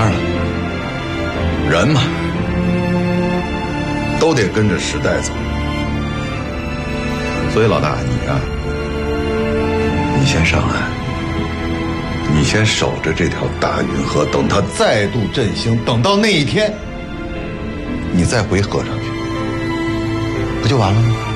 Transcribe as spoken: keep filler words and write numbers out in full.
当然了，人嘛，都得跟着时代走。所以老大，你啊，你先上岸，你先守着这条大运河，等它再度振兴，等到那一天，你再回河上去，不就完了吗？